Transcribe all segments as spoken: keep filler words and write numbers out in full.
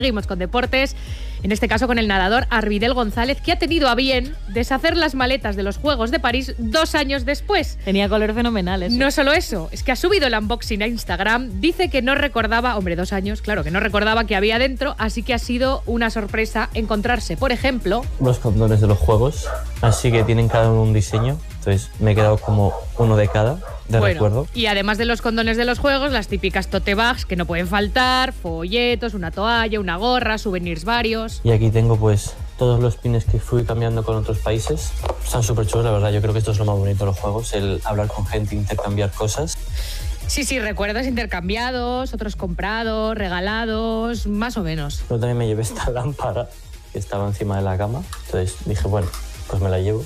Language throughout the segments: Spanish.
Seguimos con deportes, en este caso con el nadador Arvidel González, que ha tenido a bien deshacer las maletas de los Juegos de París dos años después. Tenía color fenomenal eso. No solo eso, es que ha subido el unboxing a Instagram, dice que no recordaba, hombre, dos años, claro, que no recordaba que había dentro, así que ha sido una sorpresa encontrarse, por ejemplo... los condones de los Juegos, así que tienen cada uno un diseño, entonces me he quedado como uno de cada. De bueno, recuerdo. Y además de los condones de los Juegos, las típicas tote bags que no pueden faltar, folletos, una toalla, una gorra, souvenirs varios. Y aquí tengo pues todos los pines que fui cambiando con otros países. Están súper chulos, la verdad. Yo creo que esto es lo más bonito de los Juegos, el hablar con gente, intercambiar cosas. Sí, sí, recuerdos intercambiados, otros comprados, regalados, más o menos. Yo también me llevé esta lámpara que estaba encima de la cama, entonces dije, bueno, pues me la llevo.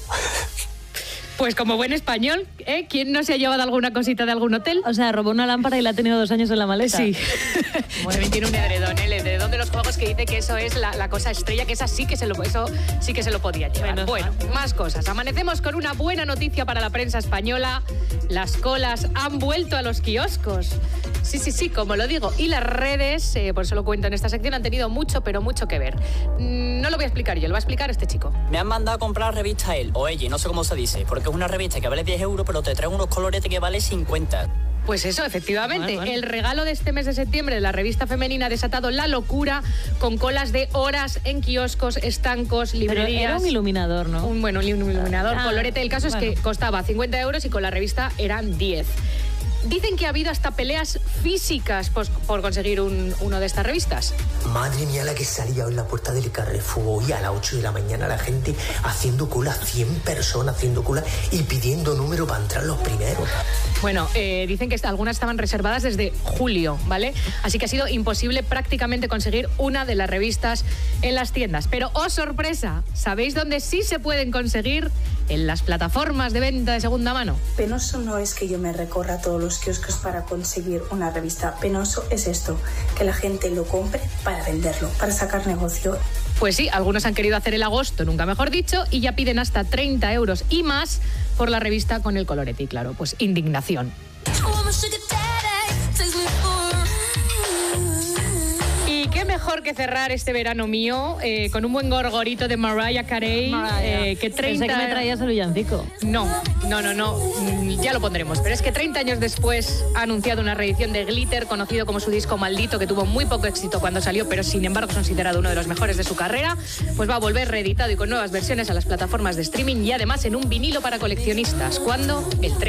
Pues como buen español, ¿eh? ¿Quién no se ha llevado alguna cosita de algún hotel? O sea, robó una lámpara y la ha tenido dos años en la maleta. Sí. También tiene un edredón, el edredón de los Juegos, que dice que eso es la, la cosa estrella, que esa sí que se lo, eso sí que se lo podía llevar. Bueno, bueno, más cosas. Amanecemos con una buena noticia para la prensa española. Las colas han vuelto a los kioscos. Sí, sí, sí, como lo digo. Y las redes, eh, por eso lo cuento en esta sección, han tenido mucho, pero mucho que ver. Mm, no lo voy a explicar yo, lo va a explicar este chico. Me han mandado a comprar la revista él o ella, no sé cómo se dice, porque es una revista que vale diez euros, pero te trae unos coloretes que vale cincuenta. Pues eso, efectivamente. Bueno, bueno. El regalo de este mes de septiembre de la revista femenina ha desatado la locura con colas de horas en kioscos, estancos, librerías. Pero era un iluminador, ¿no? Un, bueno, un iluminador, ah, colorete. El caso bueno. es que costaba cincuenta euros y con la revista eran diez. Dicen que ha habido hasta peleas físicas por, por conseguir un, uno de estas revistas. Madre mía, la que salía hoy en la puerta del Carrefour hoy a las ocho de la mañana, la gente haciendo cola, cien personas haciendo cola y pidiendo número para entrar los primeros. Bueno, eh, dicen que algunas estaban reservadas desde julio, ¿vale? Así que ha sido imposible prácticamente conseguir una de las revistas en las tiendas. Pero, ¡oh sorpresa! ¿Sabéis dónde sí se pueden conseguir? En las plataformas de venta de segunda mano. Penoso no es que yo me recorra todos los kioscos para conseguir una revista. Penoso es esto, que la gente lo compre para venderlo, para sacar negocio. Pues sí, algunos han querido hacer el agosto, nunca mejor dicho, y ya piden hasta treinta euros y más por la revista con el colorete. Y claro, pues indignación. Qué mejor que cerrar este verano mío eh, con un buen gorgorito de Mariah Carey. Mariah. Eh, que treinta... Pensé que me traías el villancico. No, no, no, no, ya lo pondremos. Pero es que treinta años después ha anunciado una reedición de Glitter, conocido como su disco Maldito, que tuvo muy poco éxito cuando salió, pero sin embargo es considerado uno de los mejores de su carrera. Pues va a volver reeditado y con nuevas versiones a las plataformas de streaming y además en un vinilo para coleccionistas. ¿Cuándo? El